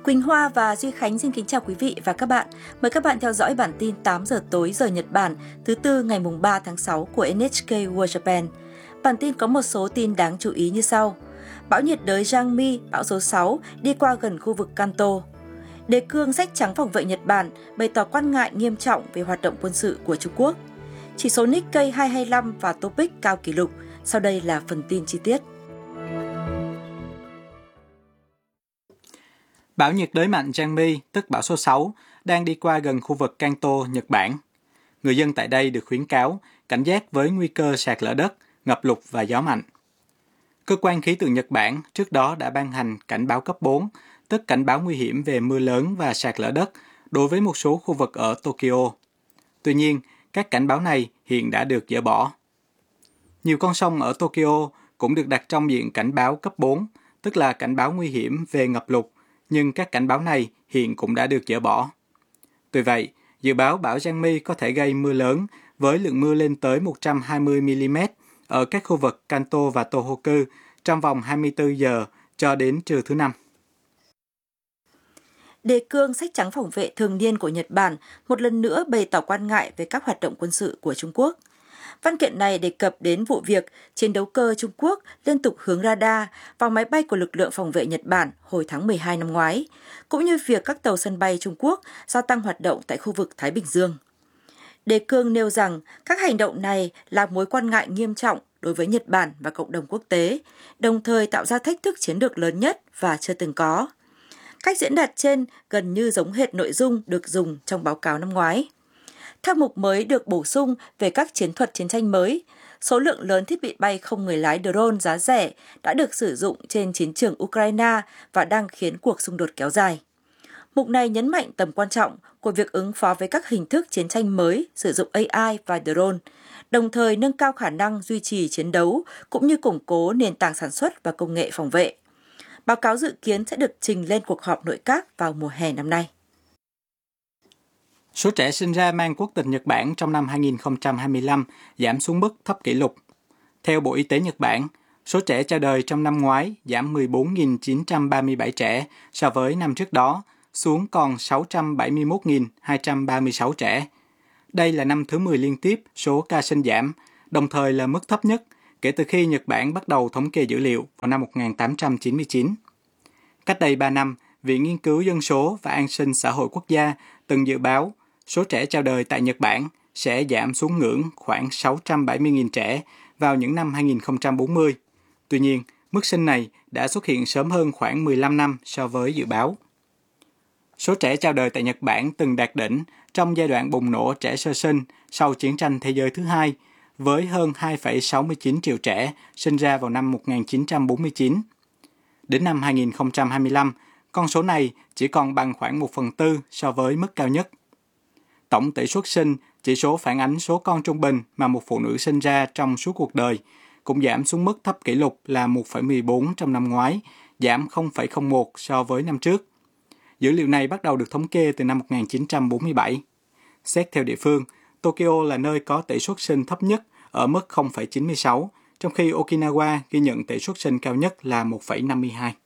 Quỳnh Hoa và Duy Khánh xin kính chào quý vị và các bạn. Mời các bạn theo dõi bản tin 8 giờ tối giờ Nhật Bản thứ Tư ngày 3 tháng 6 của NHK World Japan. Bản tin có một số tin đáng chú ý như sau. Bão nhiệt đới Jangmi, bão số 6, đi qua gần khu vực Kanto. Đề cương sách trắng phòng vệ Nhật Bản bày tỏ quan ngại nghiêm trọng về hoạt động quân sự của Trung Quốc. Chỉ số Nikkei 225 và Topix cao kỷ lục. Sau đây là phần tin chi tiết. Bão nhiệt đới mạnh Jangmi, tức bão số 6, đang đi qua gần khu vực Kanto, Nhật Bản. Người dân tại đây được khuyến cáo cảnh giác với nguy cơ sạt lở đất, ngập lụt và gió mạnh. Cơ quan khí tượng Nhật Bản trước đó đã ban hành cảnh báo cấp 4, tức cảnh báo nguy hiểm về mưa lớn và sạt lở đất đối với một số khu vực ở Tokyo. Tuy nhiên, các cảnh báo này hiện đã được dỡ bỏ. Nhiều con sông ở Tokyo cũng được đặt trong diện cảnh báo cấp 4, tức là cảnh báo nguy hiểm về ngập lụt, nhưng các cảnh báo này hiện cũng đã được dỡ bỏ. Tuy vậy, dự báo bão Jangmi có thể gây mưa lớn với lượng mưa lên tới 120 mm ở các khu vực Kanto và Tohoku trong vòng 24 giờ cho đến trưa thứ Năm. Đề cương sách trắng phòng vệ thường niên của Nhật Bản một lần nữa bày tỏ quan ngại về các hoạt động quân sự của Trung Quốc. Văn kiện này đề cập đến vụ việc chiến đấu cơ Trung Quốc liên tục hướng radar vào máy bay của lực lượng phòng vệ Nhật Bản hồi tháng 12 năm ngoái, cũng như việc các tàu sân bay Trung Quốc gia tăng hoạt động tại khu vực Thái Bình Dương. Đề cương nêu rằng các hành động này là mối quan ngại nghiêm trọng đối với Nhật Bản và cộng đồng quốc tế, đồng thời tạo ra thách thức chiến lược lớn nhất và chưa từng có. Cách diễn đạt trên gần như giống hệt nội dung được dùng trong báo cáo năm ngoái. Theo mục mới được bổ sung về các chiến thuật chiến tranh mới, số lượng lớn thiết bị bay không người lái drone giá rẻ đã được sử dụng trên chiến trường Ukraine và đang khiến cuộc xung đột kéo dài. Mục này nhấn mạnh tầm quan trọng của việc ứng phó với các hình thức chiến tranh mới sử dụng AI và drone, đồng thời nâng cao khả năng duy trì chiến đấu cũng như củng cố nền tảng sản xuất và công nghệ phòng vệ. Báo cáo dự kiến sẽ được trình lên cuộc họp nội các vào mùa hè năm nay. Số trẻ sinh ra mang quốc tịch Nhật Bản trong năm 2025 giảm xuống mức thấp kỷ lục. Theo Bộ Y tế Nhật Bản, số trẻ chào đời trong năm ngoái giảm 14.937 trẻ so với năm trước đó, xuống còn 671.236 trẻ. Đây là năm thứ 10 liên tiếp số ca sinh giảm, đồng thời là mức thấp nhất kể từ khi Nhật Bản bắt đầu thống kê dữ liệu vào năm 1899. Cách đây 3 năm, Viện Nghiên cứu Dân số và An sinh xã hội quốc gia từng dự báo số trẻ chào đời tại Nhật Bản sẽ giảm xuống ngưỡng khoảng 670.000 trẻ vào những năm 2040. Tuy nhiên, mức sinh này đã xuất hiện sớm hơn khoảng 15 năm so với dự báo. Số trẻ chào đời tại Nhật Bản từng đạt đỉnh trong giai đoạn bùng nổ trẻ sơ sinh sau chiến tranh thế giới thứ hai, với hơn 2,69 triệu trẻ sinh ra vào năm 1949. Đến năm 2025, con số này chỉ còn bằng khoảng 1/4 so với mức cao nhất. Tổng tỷ suất sinh, chỉ số phản ánh số con trung bình mà một phụ nữ sinh ra trong suốt cuộc đời, cũng giảm xuống mức thấp kỷ lục là 1,14 trong năm ngoái, giảm 0,01 so với năm trước. Dữ liệu này bắt đầu được thống kê từ năm 1947. Xét theo địa phương, Tokyo là nơi có tỷ suất sinh thấp nhất ở mức 0,96, trong khi Okinawa ghi nhận tỷ suất sinh cao nhất là 1,52.